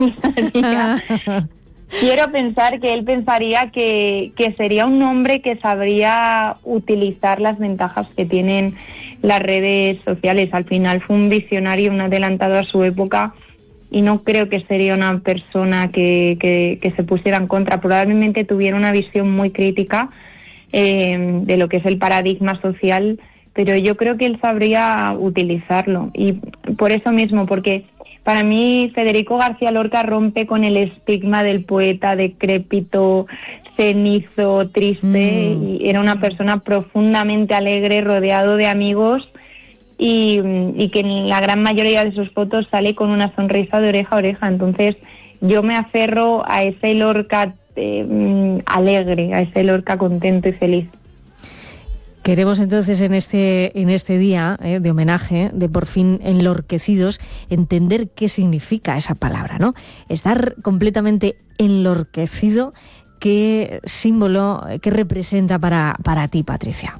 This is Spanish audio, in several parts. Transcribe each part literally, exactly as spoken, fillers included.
pensaría, quiero pensar que él pensaría que, que sería un hombre que sabría utilizar las ventajas que tienen las redes sociales. Al final fue un visionario, un adelantado a su época, y no creo que sería una persona que, que, que se pusiera en contra. Probablemente tuviera una visión muy crítica eh, de lo que es el paradigma social, pero yo creo que él sabría utilizarlo. Y por eso mismo, porque para mí Federico García Lorca rompe con el estigma del poeta decrépito, cenizo, triste, mm. y era una persona profundamente alegre, rodeado de amigos, y, y que en la gran mayoría de sus fotos sale con una sonrisa de oreja a oreja. Entonces yo me aferro a ese Lorca eh, alegre, a ese Lorca contento y feliz. Queremos entonces en este en este día eh, de homenaje, de por fin enlorquecidos, entender qué significa esa palabra, ¿no? Estar completamente enlorquecido, ¿qué símbolo, qué representa para, para ti, Patricia?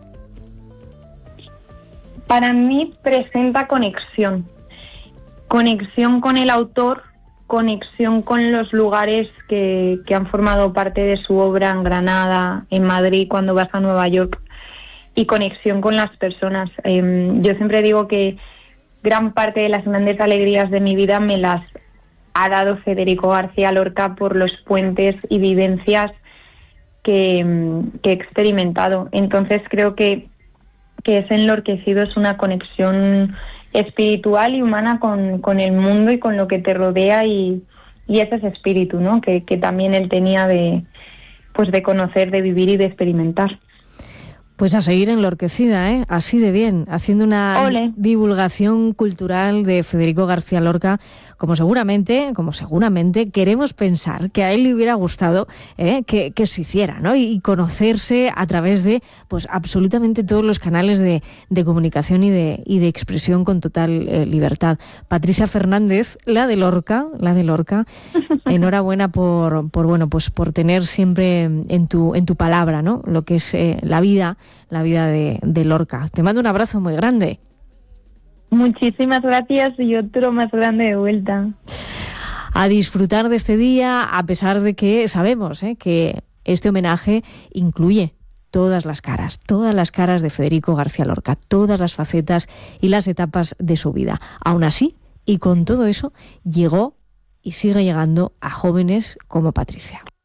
Para mí presenta conexión, conexión con el autor, conexión con los lugares que, que han formado parte de su obra en Granada, en Madrid, cuando vas a Nueva York, y conexión con las personas. Eh, yo siempre digo que gran parte de las grandes alegrías de mi vida me las ha dado Federico García Lorca por los puentes y vivencias que, que he experimentado. Entonces creo que que ese enlorquecido es una conexión espiritual y humana con, con el mundo y con lo que te rodea, y, y ese es espíritu, ¿no? Que, que también él tenía de, pues de conocer, de vivir y de experimentar. Pues a seguir enlorquecida, ¿eh? Así de bien, haciendo una Ole. divulgación cultural de Federico García Lorca, como seguramente, como seguramente queremos pensar que a él le hubiera gustado ¿eh? que, que se hiciera, ¿no? Y, y conocerse a través de, pues, absolutamente todos los canales de, de comunicación y de, y de expresión con total eh, libertad. Patricia Fernández, la de Lorca, la de Lorca, enhorabuena por, por bueno, pues por tener siempre en tu, en tu palabra, ¿no? Lo que es eh, la vida. la vida de, de Lorca. Te mando un abrazo muy grande. Muchísimas gracias y otro más grande de vuelta. A disfrutar de este día, a pesar de que sabemos ¿eh? que este homenaje incluye todas las caras, todas las caras de Federico García Lorca, todas las facetas y las etapas de su vida. Aún así, y con todo eso, llegó y sigue llegando a jóvenes como Patricia.